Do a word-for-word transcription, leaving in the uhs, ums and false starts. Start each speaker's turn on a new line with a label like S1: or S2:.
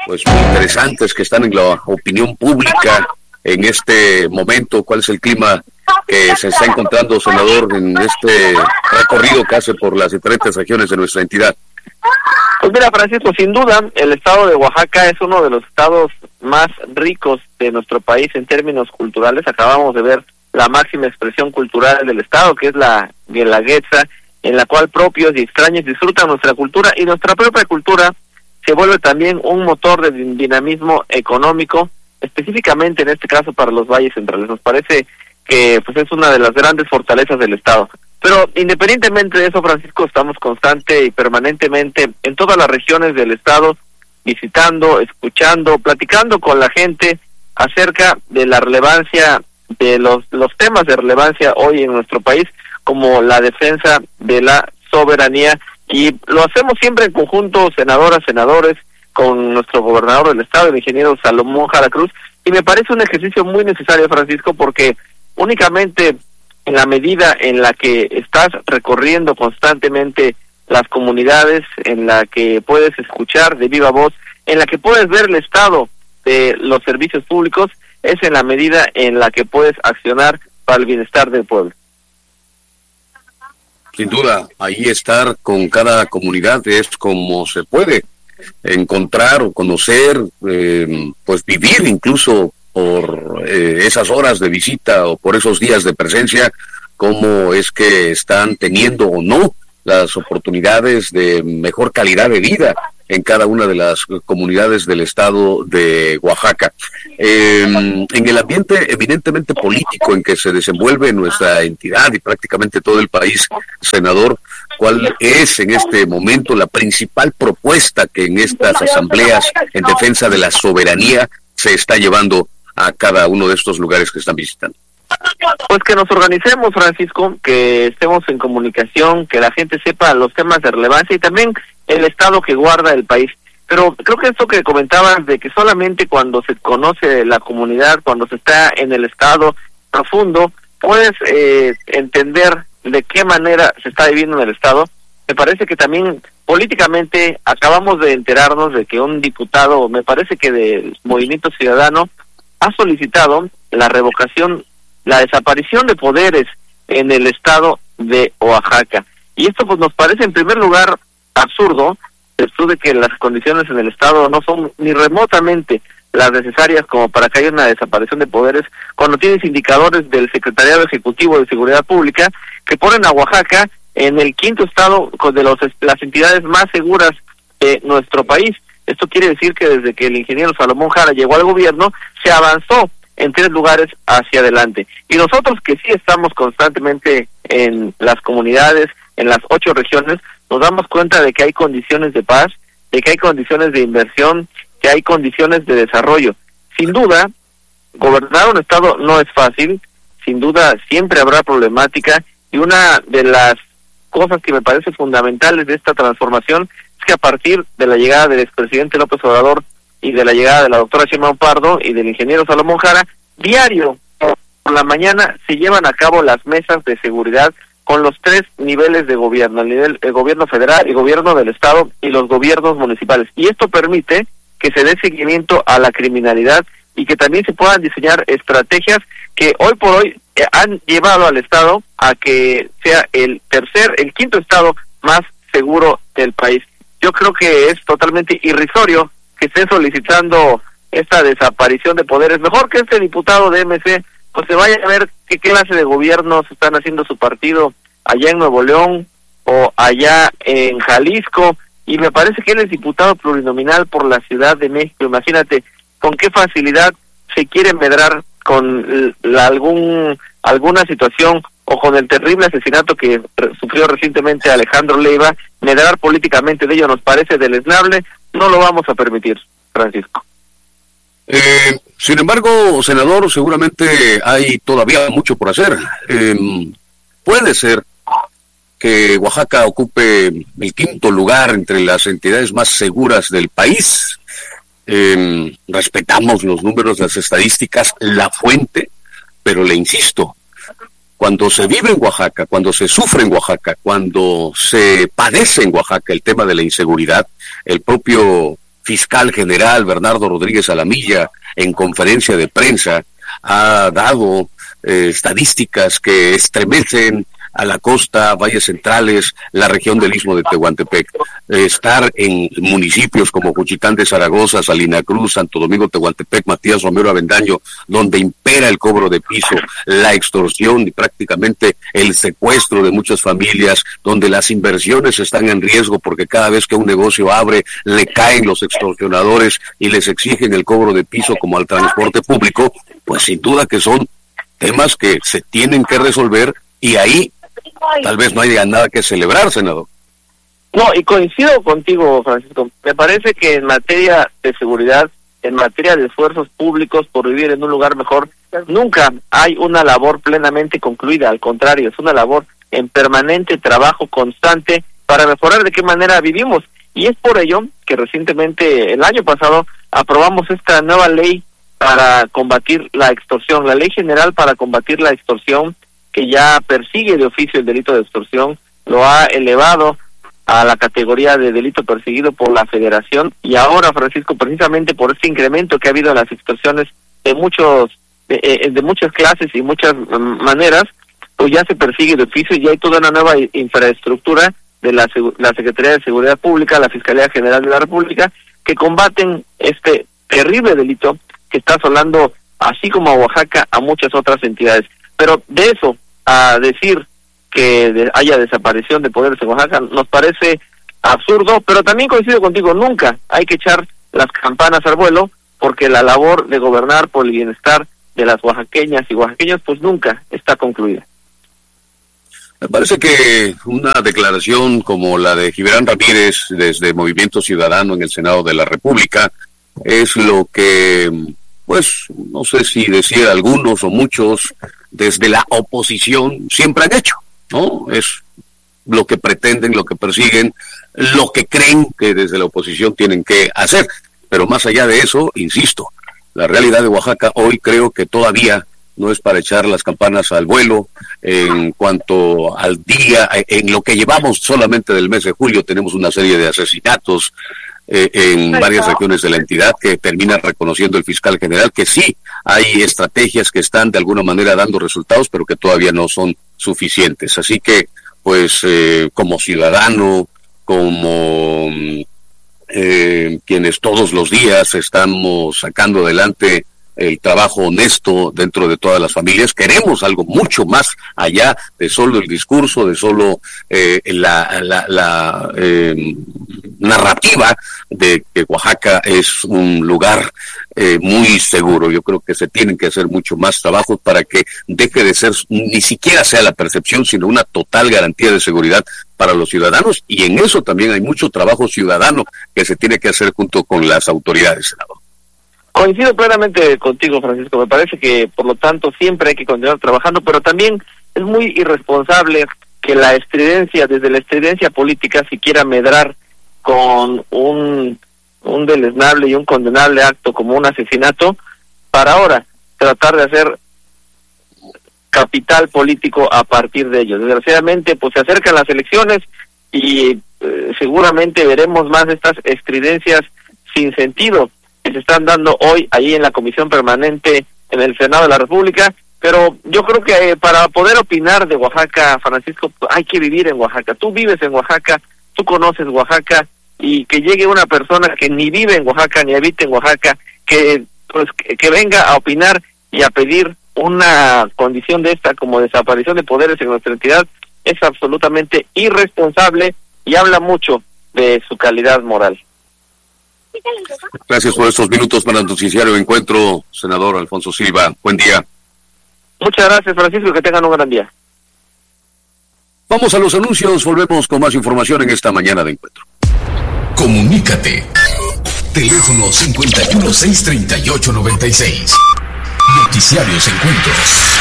S1: pues muy interesantes que están en la opinión pública en este momento. ¿Cuál es el clima que se está encontrando, senador, en este recorrido que hace por las diferentes regiones de nuestra entidad?
S2: Pues mira, Francisco, sin duda, el estado de Oaxaca es uno de los estados más ricos de nuestro país en términos culturales. Acabamos de ver la máxima expresión cultural del estado, que es la Guelaguetza, en la cual propios y extraños disfrutan nuestra cultura, y nuestra propia cultura se vuelve también un motor de dinamismo económico, específicamente en este caso para los valles centrales. Nos parece que pues es una de las grandes fortalezas del estado. Pero independientemente de eso, Francisco, estamos constante y permanentemente en todas las regiones del estado, visitando, escuchando, platicando con la gente acerca de la relevancia de los, los temas de relevancia hoy en nuestro país, como la defensa de la soberanía, y lo hacemos siempre en conjunto, senadoras, senadores, con nuestro gobernador del estado, el ingeniero Salomón Jara Cruz, y me parece un ejercicio muy necesario, Francisco, porque únicamente en la medida en la que estás recorriendo constantemente las comunidades, en la que puedes escuchar de viva voz, en la que puedes ver el estado de los servicios públicos, es en la medida en la que puedes accionar para el bienestar del pueblo.
S1: Sin duda, ahí estar con cada comunidad es como se puede encontrar o conocer, eh, pues vivir incluso por eh, esas horas de visita o por esos días de presencia, cómo es que están teniendo o no las oportunidades de mejor calidad de vida en cada una de las comunidades del estado de Oaxaca. Eh, en el ambiente evidentemente político en que se desenvuelve nuestra entidad y prácticamente todo el país, senador, ¿cuál es en este momento la principal propuesta que en estas asambleas en defensa de la soberanía se está llevando a cada uno de estos lugares que están visitando?
S2: Pues que nos organicemos, Francisco, que estemos en comunicación, que la gente sepa los temas de relevancia y también el estado que guarda el país. Pero creo que esto que comentabas de que solamente cuando se conoce la comunidad, cuando se está en el estado profundo, puedes eh, entender de qué manera se está viviendo en el estado. Me parece que también políticamente acabamos de enterarnos de que un diputado, me parece que del Movimiento Ciudadano, ha solicitado la revocación, la desaparición de poderes en el estado de Oaxaca. Y esto pues nos parece en primer lugar absurdo, después de que las condiciones en el estado no son ni remotamente las necesarias como para que haya una desaparición de poderes, cuando tienes indicadores del Secretariado Ejecutivo de Seguridad Pública que ponen a Oaxaca en el quinto estado de los, las entidades más seguras de nuestro país. Esto quiere decir que desde que el ingeniero Salomón Jara llegó al gobierno, se avanzó en tres lugares hacia adelante. Y nosotros que sí estamos constantemente en las comunidades, en las ocho regiones, nos damos cuenta de que hay condiciones de paz, de que hay condiciones de inversión, que hay condiciones de desarrollo. Sin duda, gobernar un estado no es fácil, sin duda siempre habrá problemática, y una de las cosas que me parece fundamentales de esta transformación es que a partir de la llegada del expresidente López Obrador y de la llegada de la doctora Sheinbaum Pardo y del ingeniero Salomón Jara, diario por la mañana se llevan a cabo las mesas de seguridad con los tres niveles de gobierno, el nivel el gobierno federal, el gobierno del estado y los gobiernos municipales. Y esto permite que se dé seguimiento a la criminalidad y que también se puedan diseñar estrategias que hoy por hoy eh, han llevado al estado a que sea el tercer, el quinto estado más seguro del país. Yo creo que es totalmente irrisorio que estén solicitando esta desaparición de poderes. Mejor que este diputado de M C pues se vaya a ver qué clase de gobiernos están haciendo su partido allá en Nuevo León o allá en Jalisco, y me parece que él es diputado plurinominal por la Ciudad de México. Imagínate con qué facilidad se quiere medrar con la, algún alguna situación o con el terrible asesinato que sufrió recientemente Alejandro Leiva. Medrar políticamente de ello nos parece deleznable, no lo vamos a permitir, Francisco.
S1: Eh, sin embargo, senador, seguramente hay todavía mucho por hacer. Eh, puede ser que Oaxaca ocupe el quinto lugar entre las entidades más seguras del país. Eh, respetamos los números, las estadísticas, la fuente, pero le insisto, cuando se vive en Oaxaca, cuando se sufre en Oaxaca, cuando se padece en Oaxaca el tema de la inseguridad, el propio fiscal general Bernardo Rodríguez Alamilla, en conferencia de prensa, ha dado eh, estadísticas que estremecen a la costa, valles centrales, la región del Istmo de Tehuantepec. Eh, estar en municipios como Juchitán de Zaragoza, Salina Cruz, Santo Domingo, Tehuantepec, Matías Romero Avendaño, donde impera el cobro de piso, la extorsión y prácticamente el secuestro de muchas familias, donde las inversiones están en riesgo porque cada vez que un negocio abre, le caen los extorsionadores y les exigen el cobro de piso como al transporte público, pues sin duda que son temas que se tienen que resolver, y ahí tal vez no haya nada que celebrar, senador.
S2: No, y coincido contigo, Francisco. Me parece que en materia de seguridad, en materia de esfuerzos públicos por vivir en un lugar mejor, nunca hay una labor plenamente concluida. Al contrario, es una labor en permanente trabajo constante para mejorar de qué manera vivimos. Y es por ello que recientemente, el año pasado, aprobamos esta nueva ley para combatir la extorsión, la Ley General para combatir la extorsión, que ya persigue de oficio el delito de extorsión, lo ha elevado a la categoría de delito perseguido por la Federación, y ahora, Francisco, precisamente por este incremento que ha habido en las extorsiones de muchos de, de muchas clases y muchas maneras, pues ya se persigue de oficio y hay toda una nueva infraestructura de la, la Secretaría de Seguridad Pública, la Fiscalía General de la República, que combaten este terrible delito que está asolando, así como a Oaxaca, a muchas otras entidades. Pero de eso a decir que de, haya desaparición de poderes en Oaxaca nos parece absurdo, pero también coincido contigo, nunca hay que echar las campanas al vuelo, porque la labor de gobernar por el bienestar de las oaxaqueñas y oaxaqueños pues nunca está concluida.
S1: Me parece que una declaración como la de Gibran Ramírez desde Movimiento Ciudadano en el Senado de la República es lo que, pues, no sé si decir algunos o muchos desde la oposición siempre han hecho, ¿no? Es lo que pretenden, lo que persiguen, lo que creen que desde la oposición tienen que hacer. Pero más allá de eso, insisto, la realidad de Oaxaca hoy creo que todavía no es para echar las campanas al vuelo. En cuanto al día, en lo que llevamos solamente del mes de julio, tenemos una serie de asesinatos eh, en varias regiones de la entidad que termina reconociendo el fiscal general que sí hay estrategias que están de alguna manera dando resultados, pero que todavía no son suficientes. Así que, pues, eh, como ciudadano, como eh, quienes todos los días estamos sacando adelante el trabajo honesto dentro de todas las familias, queremos algo mucho más allá de solo el discurso, de solo eh, la, la, la eh, narrativa de que Oaxaca es un lugar eh, muy seguro. Yo creo que se tienen que hacer mucho más trabajos para que deje de ser, ni siquiera sea la percepción, sino una total garantía de seguridad para los ciudadanos, y en eso también hay mucho trabajo ciudadano que se tiene que hacer junto con las autoridades, senador.
S2: Coincido plenamente contigo, Francisco. Me parece que, por lo tanto, siempre hay que continuar trabajando, pero también es muy irresponsable que la estridencia, desde la estridencia política, se quiera medrar con un, un deleznable y un condenable acto como un asesinato, para ahora tratar de hacer capital político a partir de ello. Desgraciadamente, pues se acercan las elecciones y eh, seguramente veremos más de estas estridencias sin sentido que se están dando hoy allí en la Comisión Permanente en el Senado de la República. Pero yo creo que eh, para poder opinar de Oaxaca, Francisco, hay que vivir en Oaxaca. Tú vives en Oaxaca, tú conoces Oaxaca, y que llegue una persona que ni vive en Oaxaca ni habita en Oaxaca, que pues que, que venga a opinar y a pedir una condición de esta como desaparición de poderes en nuestra entidad, es absolutamente irresponsable y habla mucho de su calidad moral.
S1: Gracias por estos minutos para el noticiario Encuentro, senador Alfonso Silva. Buen día.
S2: Muchas gracias, Francisco, que tengan un gran día.
S1: Vamos a los anuncios, volvemos con más información en esta mañana de Encuentro.
S3: Comunícate. Teléfono cincuenta y uno, seiscientos treinta y ocho, noventa y seis. Noticiarios Encuentros.